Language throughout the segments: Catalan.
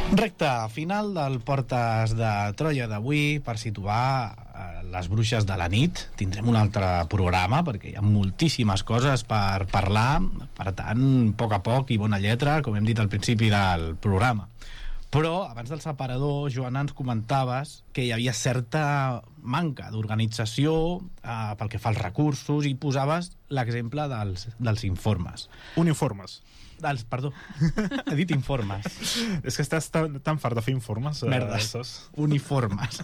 Recte final del Portes de Troia d'avui per situar les bruixes de la nit. Tindrem un altre programa perquè hi ha moltíssimes coses per parlar, per tant, a poc i bona lletra, com hem dit al principi del programa. Però abans del separador, Joana, ens comentaves que hi havia certa manca d'organització pel que fa als recursos i posaves l'exemple dels informes. Uniformes. Perdó, he dit informes. És que estàs tan fart de fer informes. Merdes, uniformes.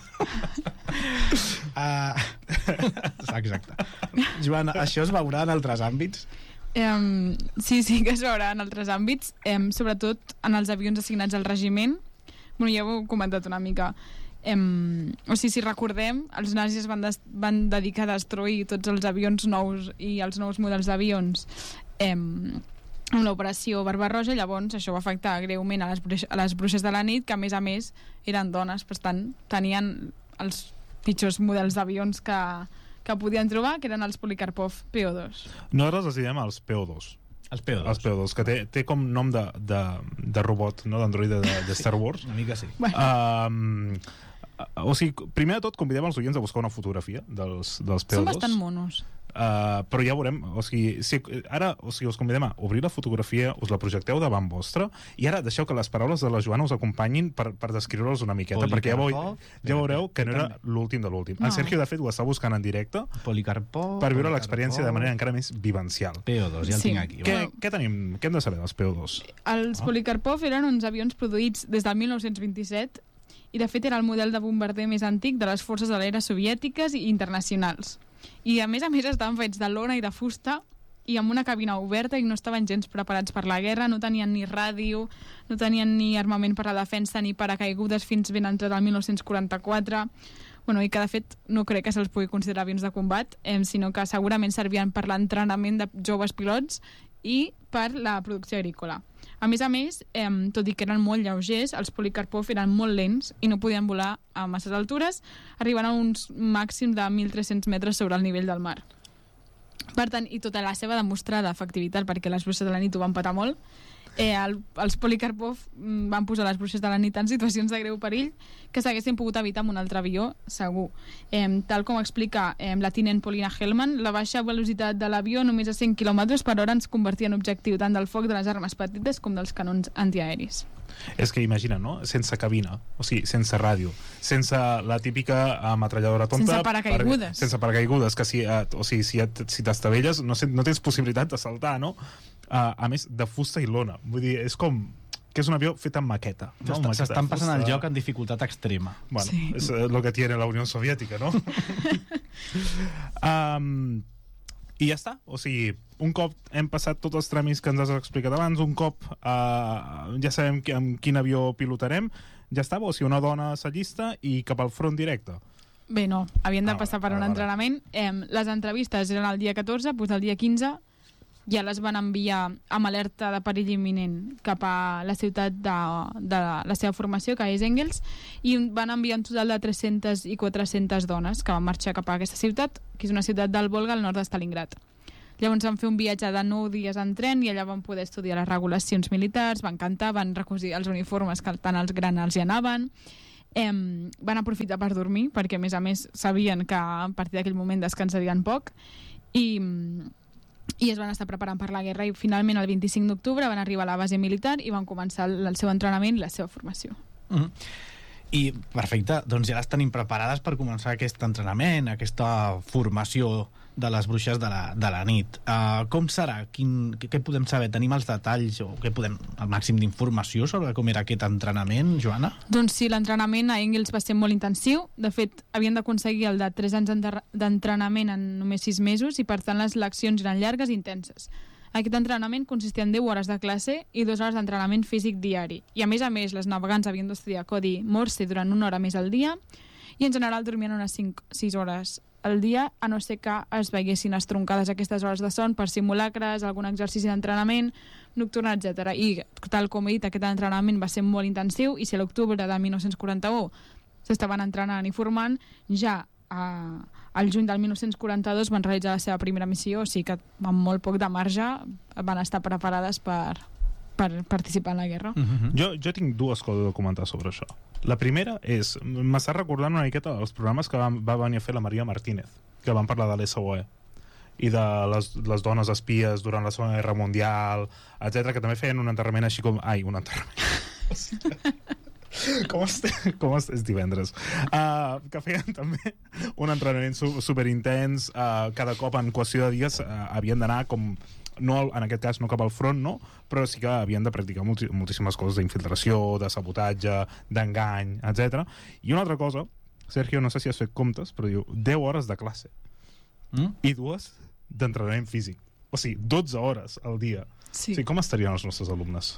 Exacte. Joana, això es veurà en altres àmbits? Sí que es veurà en altres àmbits, sobretot en els avions assignats al regiment. Bueno, ja ho he comentat una mica. Si recordem, els nazis van dedicar a destruir tots els avions nous i els nous models d'avions amb l'operació Barbarroja. Llavors això va afectar greument a les bruixes de la nit, que a més eren dones, per tant tenien els pitjors models d'avions que podien trobar, que eren els Polikarpov PO2. Nosaltres els diem els PO2. Els PO2. Els PO2, que té com nom de robot, no? D'androide de Star Wars. Una mica sí. O sigui, primer de tot convidem els oients a buscar una fotografia dels PO2. Són bastant monos. Però ja veurem, ara us convidem a obrir la fotografia, us la projecteu davant vostre i ara deixeu que les paraules de la Joana us acompanyin per descriure-los una miqueta, perquè ja veureu que no era l'últim de l'últim. En Sergio, de fet, ho està buscant en directe per viure l'experiència de manera encara més vivencial. PO2, ja el tinc aquí. Què hem de saber dels PO2? Els Polikarpov eren uns avions produïts des del 1927 i de fet era el model de bombarder més antic de les forces aèries soviètiques i internacionals. I a més estaven fets de lona i de fusta i amb una cabina oberta i no estaven gens preparats per la guerra, no tenien ni ràdio, no tenien ni armament per a la defensa ni paracaigudes fins ben entrat el 1944. I que de fet no crec que se'ls pugui considerar avions de combat, sinó que segurament servien per l'entrenament de joves pilots i per la producció agrícola. A més, tot i que eren molt lleugers, els Polikarpov eren molt lents i no podien volar a masses altures, arribant a uns màxims de 1.300 metres sobre el nivell del mar. Per tant, i tota la seva demostrada efectivitat, perquè les bruixes de la nit ho van patar molt, els Polikarpov van posar les bruixes de la nit en situacions de greu perill que s'haguessin pogut evitar amb un altre avió, segur. Tal com explica la tinent Polina Hellman, la baixa velocitat de l'avió, només a 100 km per hora, ens convertia en objectiu tant del foc de les armes petites com dels canons antiaeris. És que imagina, no? Sense cabina, o sigui, sense ràdio, sense la típica ametralladora tonta, sense paracaigudes, que si t'estavelles no tens possibilitat de saltar, no? A més, de fusta i lona. Vull dir, és com que és un avió fet amb maqueta. S'estan passant el joc en dificultat extrema. Bueno, sí. És el que tiene la Unió Soviètica, no? I ja està. O sigui, un cop hem passat tots els tràmits que ens has explicat abans, un cop ja sabem amb quin avió pilotarem, ja està, o sigui, una dona s'allista i cap al front directe. Bé, no, havien de passar per un entrenament. Les entrevistes eren el dia 14, doncs el dia 15 ja les van enviar amb alerta de perill imminent cap a la ciutat de la seva formació, que és Engels, i van enviar un total de 300 i 400 dones que van marxar cap a aquesta ciutat, que és una ciutat del Volga al nord de Stalingrad. Llavors van fer un viatge de 9 dies en tren i allà van poder estudiar les regulacions militars, van cantar, van recosir els uniformes que tant els granals hi anaven, van aprofitar per dormir, perquè a més sabien que a partir d'aquell moment descansarien poc, i es van estar preparant per la guerra i finalment el 25 d'octubre van arribar a la base militar i van començar el seu entrenament i la seva formació. I perfecte, doncs ja les tenim preparades per començar aquest entrenament, aquesta formació de les bruixes de la nit. Com serà? Què podem saber? Tenim els detalls o el màxim d'informació sobre com era aquest entrenament, Joana? Doncs sí, l'entrenament a Engels va ser molt intensiu. De fet, havien d'aconseguir el de 3 anys d'entrenament en només 6 mesos i per tant les leccions eren llargues i intenses. Aquest entrenament consistia en 10 hores de classe i 2 hores d'entrenament físic diari. I a més, les navegants havien d'estudiar codi Morse durant 1 hora més al dia i en general dormien unes 5-6 hores al dia, a no ser que es veiessin estroncades aquestes hores de son per simulacres, algun exercici d'entrenament nocturn, etc. I tal com he dit, aquest entrenament va ser molt intensiu i si a l'octubre de 1941 s'estaven entrenant i formant, ja al juny del 1942 van realitzar la seva primera missió, o sigui que amb molt poc de marge van estar preparades per per participar en la guerra. Jo tinc dues coses a comentar sobre això. La primera és, m'està recordant una miqueta els programes que va venir a fer la Maria Martínez, que van parlar de l'SOE i de les dones espies durant la Segona Guerra Mundial, etc, que també feien un enterrament així com... Ai, un enterrament. Com és divendres. Que feien també un entrenament superintens. Cada cop en qüestió de dies havien d'anar com... No, en aquest cas no cap al front, no? Però sí que havien de practicar moltíssimes coses d'infiltració, de sabotatge, d'engany, etc. I una altra cosa, Sergio, no sé si has fet comptes, però diu 10 hores de classe i 2 d'entrenament físic. O sigui, 12 hores al dia. Sí. O sigui, com estarien els nostres alumnes?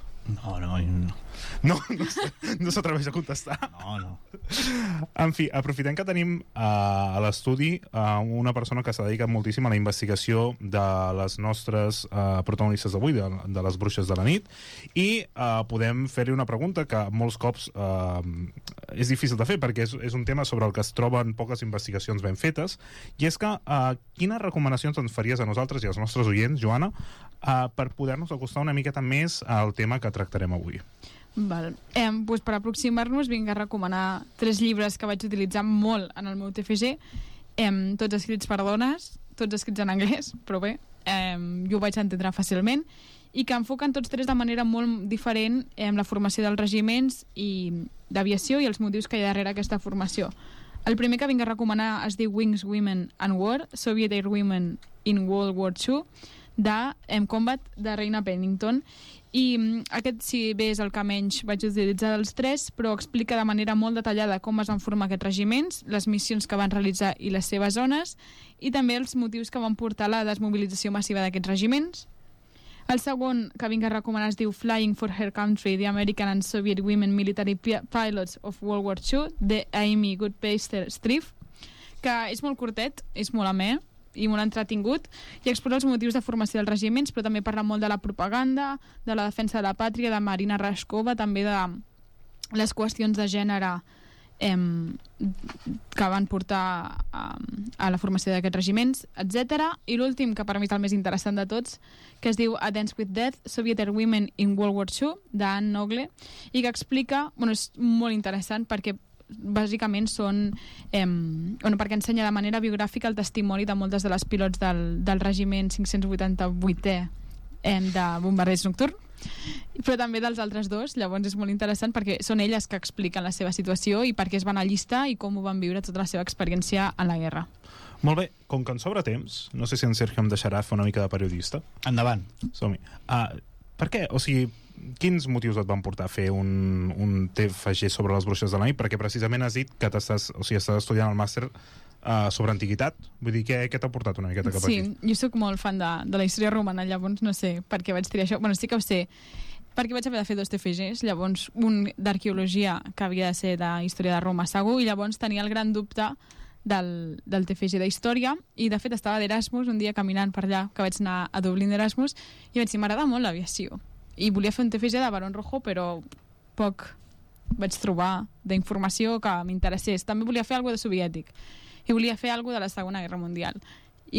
No s'atreveix a contestar. No. En fi, aprofitem que tenim a l'estudi una persona que s'ha dedicat moltíssim a la investigació de les nostres protagonistes d'avui, de les bruixes de la nit, i podem fer-li una pregunta que molts cops és difícil de fer perquè és un tema sobre el que es troben poques investigacions ben fetes, i és que quines recomanacions ens faries a nosaltres i als nostres oients, Joana, per poder-nos acostar una miqueta més al tema que tractarem avui? Pues per aproximar-nos vinc a recomanar 3 llibres que vaig utilitzar molt en el meu TFG, tots escrits per dones, tots escrits en anglès, però bé, jo ho vaig entendre fàcilment, i que enfoquen tots 3 de manera molt diferent la formació dels regiments i d'aviació i els motius que hi ha darrere aquesta formació. El primer que vinc a recomanar es diu Wings, Women and War, Soviet Air Women in World War II, de Combat, de Reina Pennington, i aquest, si bé és el que menys vaig utilitzar dels 3, però explica de manera molt detallada com es van formar aquests regiments, les missions que van realitzar i les seves zones, i també els motius que van portar a la desmobilització massiva d'aquests regiments. El segon que vinc a recomanar es diu Flying for Her Country, The American and Soviet Women Military Pilots of World War II, de Amy Goodpaster-Streiff, que és molt curtet, és molt amè i molt entretingut, i explora els motius de formació dels regiments, però també parla molt de la propaganda, de la defensa de la pàtria, de Marina Rashkova, també de les qüestions de gènere que van portar a la formació d'aquests regiments, etc. I l'últim, que per mi és el més interessant de tots, que es diu A Dance with Death, Soviet Air Women in World War II, d'Anne Nogle, i que explica, és molt interessant perquè bàsicament són perquè ensenya de manera biogràfica el testimoni de moltes de les pilots del regiment 588è de bombarders nocturn, però també dels altres dos. Llavors és molt interessant perquè són elles que expliquen la seva situació i per què es van allistar i com ho van viure tota la seva experiència en la guerra. Molt bé, com que ens sobra temps, no sé si en Sergio em deixarà fer una mica de periodista. Endavant. Som-hi. Per què? O sigui, quins motius et van portar a fer un TFG sobre les bruixes de la nit? Perquè precisament has dit que estàs estudiant el màster sobre antiguitat. Vull dir, què t'ha portat una miqueta cap aquí? Sí, jo sóc molt fan de la història romana, llavors no sé per què vaig triar això. Sí que ho sé, perquè vaig haver de fer 2 TFGs, llavors un d'arqueologia, que havia de ser de història de Roma segur, i llavors tenia el gran dubte del TFG d'història, i de fet estava d'Erasmus un dia caminant per allà, que vaig anar a Dublín d'Erasmus, i vaig dir, m'agrada molt l'aviació, i volia fer un TFG de Barón Rojo, però poc vaig trobar d'informació que m'interessés. També volia fer alguna de soviètic i volia fer alguna de la Segona Guerra Mundial, i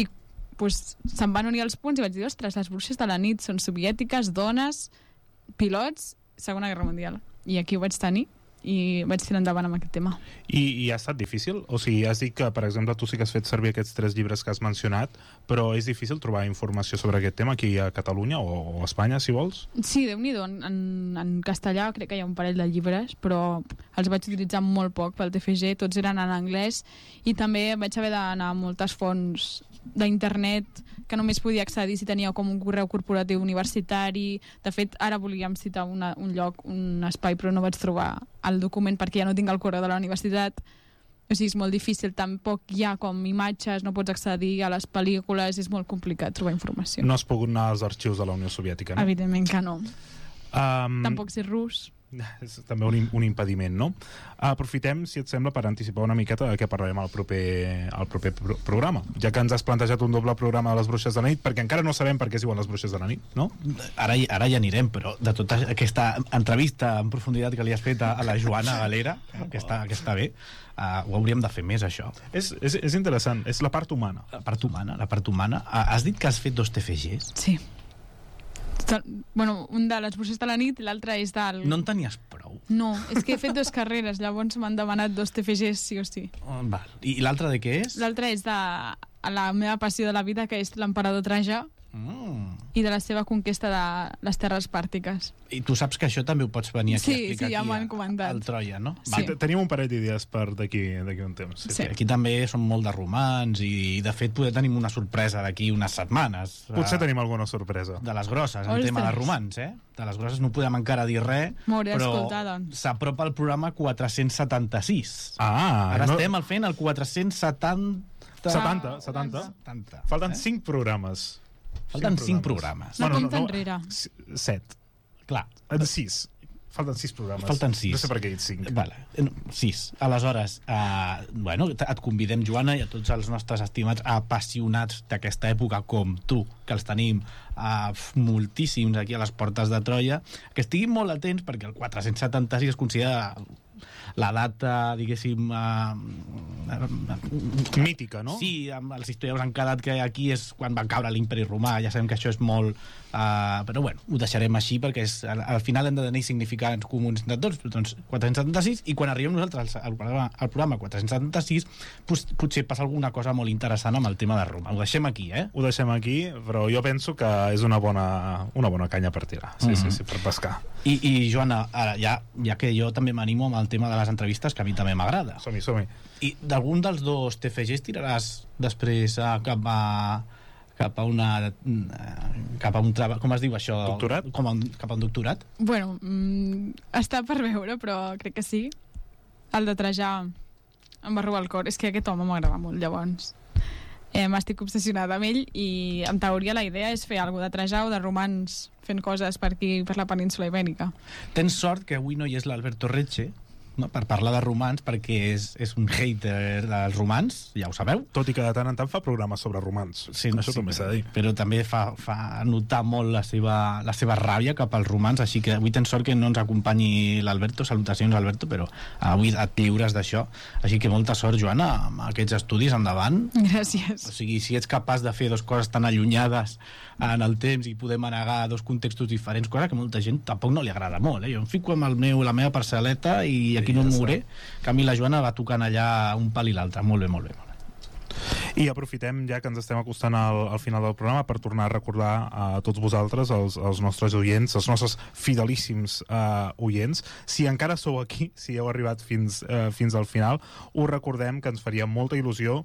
se'm van unir els punts i vaig dir, ostres, les bruixes de la nit són soviètiques, dones, pilots, Segona Guerra Mundial, i aquí ho vaig tenir i vaig tirar endavant amb aquest tema. I ha estat difícil? O sigui, has dit que, per exemple, tu sí que has fet servir aquests 3 llibres que has mencionat, però és difícil trobar informació sobre aquest tema aquí a Catalunya o a Espanya, si vols? Sí, Déu-n'hi-do. En castellà crec que hi ha un parell de llibres, però els vaig utilitzar molt poc pel TFG, tots eren en anglès, i també vaig haver d'anar a moltes fonts d'internet que només podia accedir si tenia com un correu corporatiu universitari. De fet, ara volíem citar un lloc, un espai, però no vaig trobar el document perquè ja no tinc el correu de la universitat. O sigui, és molt difícil, tampoc hi ha com imatges, no pots accedir a les pel·lícules, és molt complicat trobar informació. No has pogut anar als arxius de la Unió Soviètica, no? Evidentment que no. Tampoc sé rus. És també un impediment, no? Aprofitem, si et sembla, per anticipar una miqueta de què parlarem al proper programa, ja que ens has plantejat un doble programa de les bruixes de la nit, perquè encara no sabem per què es diuen les bruixes de la nit, no? Ara ja anirem, però de tota aquesta entrevista en profunditat que li has fet a la Joana Galera, que està bé, ho hauríem de fer més, això. És interessant, és la part humana. La part humana. Has dit que has fet 2 TFGs? Sí. Bueno, un de les bruixes de la nit i l'altre és del... No en tenies prou. No, és que he fet 2 carreres, llavors m'han demanat 2 TFGs, sí o sí. Val. I l'altre de què és? L'altre és de la meva passió de la vida, que és l'emperador Trajà, i de la seva conquesta de les terres pàrtiques. I tu saps que això també ho pots venir aquí a explicar ja m'han comentat. al Troia, no? Sí. Tenim un parell d'idees per d'aquí un temps. Sí. Aquí també són molt de romans i de fet poder tenim una sorpresa d'aquí unes setmanes. Potser tenim alguna sorpresa. De les grosses, en tema de romans, eh? De les grosses no podem encara dir res, M'hauré però d'escoltar, doncs. s'apropa el programa 476. Ara estem fent el 470... 70. Falten 5 programes. Falten 5 programes. No compta enrere. 7. Clar. 6. Falten 6 programes. Falten 6. No sé per què he dit 5. Vale. 6. Aleshores, bueno, et convidem, Joana, i a tots els nostres estimats apassionats d'aquesta època com tu, que els tenim moltíssims aquí a les portes de Troia, que estiguin molt atents perquè el 476 es considera la data, diguéssim... mítica, no? Sí, els historiadors han quedat que aquí és quan va caure l'imperi romà, ja sabem que això és molt... però bueno, ho deixarem així perquè al final hem de tenir significants comuns de tots, doncs 476, i quan arribem nosaltres al programa 476 potser passa alguna cosa molt interessant amb el tema de Roma. Ho deixem aquí, eh? Ho deixem aquí, però jo penso que és una bona canya per tirar. Sí, per pescar. I Joana, ara, ja que jo també m'animo amb el tema de les entrevistes, que a mi també m'agrada. Som-hi. I d'algun dels 2 TFGs tiraràs després cap a un treball, com es diu això? Doctorat? Cap a un doctorat? Bueno, està per veure, però crec que sí. El de Trajà em va robar el cor. És que aquest home m'agrada molt, llavors. Estic obsessionada amb ell i en teoria la idea és fer alguna de Trajà o de romans fent coses per aquí, per la península Ibèrica. Tens sort que avui no hi és l'Alberto Reche, no? Per parlar de romans, perquè és un hater dels romans, ja ho sabeu. Tot i que de tant en tant fa programes sobre romans. Sí, això també s'ha de dir. Però també fa notar molt la seva ràbia cap als romans, així que avui tens sort que no ens acompanyi l'Alberto. Salutacions, Alberto, però avui et lliures d'això. Així que molta sort, Joana, amb aquests estudis, endavant. Gràcies. O sigui, si ets capaç de fer 2 coses tan allunyades en el temps i poder manegar 2 contextos diferents, cosa que molta gent tampoc no li agrada molt, eh? Jo em fico amb la meva parcel·leta i aquí no em mouré, que a mi la Joana va tocant allà un pal i l'altre. Molt bé. I aprofitem, ja que ens estem acostant al final del programa, per tornar a recordar a tots vosaltres, els nostres oients, els nostres fidelíssims oients, si encara sou aquí, si heu arribat fins al final, us recordem que ens faria molta il·lusió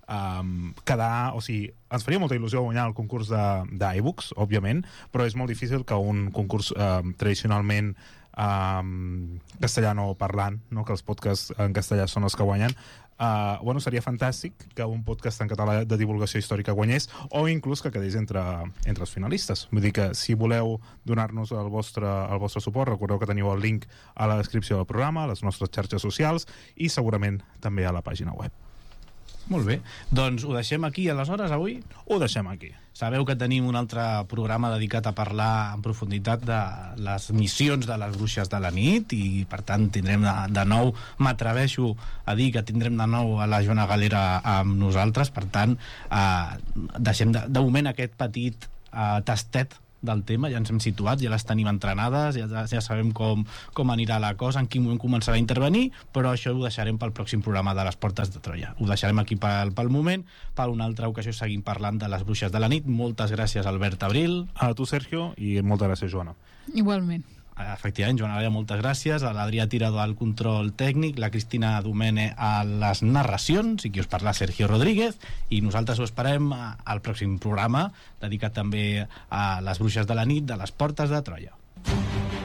ens faria molta il·lusió guanyar el concurs d'iBooks, òbviament, però és molt difícil que un concurs tradicionalment castellano parlant, no? Que els podcasts en castellà són els que guanyen. Seria fantàstic que un podcast en català de divulgació històrica guanyés, o inclús que quedés entre els finalistes. Vull dir que si voleu donar-nos el vostre suport, recordeu que teniu el link a la descripció del programa, a les nostres xarxes socials i segurament també a la pàgina web. Molt bé. Doncs ho deixem aquí, aleshores, avui? Ho deixem aquí. Sabeu que tenim un altre programa dedicat a parlar en profunditat de les missions de les bruixes de la nit i, per tant, tindrem de nou, m'atreveixo a dir que tindrem de nou a la Joana Galera amb nosaltres, per tant, deixem de moment aquest petit tastet del tema, ja ens hem situat, ja les tenim entrenades, ja sabem com anirà la cosa, en quin moment començarà a intervenir, però això ho deixarem pel pròxim programa de les Portes de Troia. Ho deixarem aquí pel moment, per una altra ocasió seguim parlant de les bruixes de la nit. Moltes gràcies, Albert Abril. A tu, Sergio, i moltes gràcies, Joana. Igualment. Efectivament, Joana Galera, moltes gràcies, a l'Adrià Tirado al control tècnic, la Cristina Domene a les narracions, i qui us parla, Sergio Rodríguez, i nosaltres ho esperem al pròxim programa, dedicat també a les bruixes de la nit de les Portes de Troia.